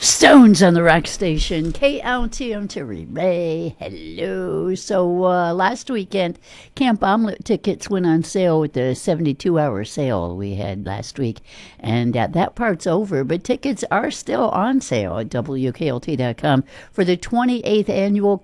Stones on the Rock Station, KLTM Terry Ray. Hello. So last weekend, Camp Omelet tickets went on sale with the 72-hour sale we had last week. And that part's over, but tickets are still on sale at WKLT.com for the 28th annual